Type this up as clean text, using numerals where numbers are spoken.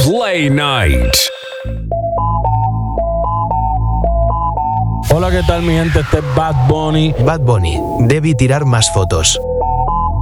Play Night. Hola, ¿qué tal mi gente? Este es Bad Bunny. Bad Bunny, debí tirar más fotos.